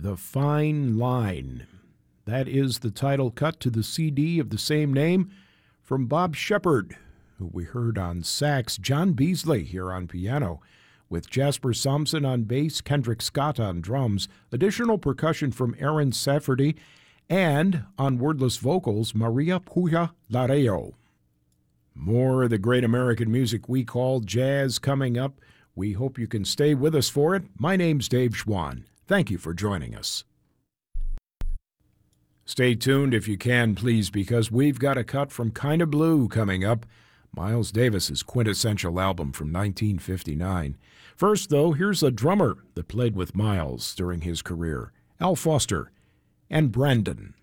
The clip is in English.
The Fine Line. That is the title cut to the CD of the same name from Bob Shepard, who we heard on sax, John Beasley here on piano, with Jasper Sampson on bass, Kendrick Scott on drums, additional percussion from Aaron Safferty, and on wordless vocals, Maria Puya Lareo. More of the great American music we call jazz coming up. We hope you can stay with us for it. My name's Dave Schwann. Thank you for joining us. Stay tuned if you can, please, because we've got a cut from Kinda Blue coming up, Miles Davis's quintessential album from 1959. First, though, here's a drummer that played with Miles during his career, Al Foster and Brandon.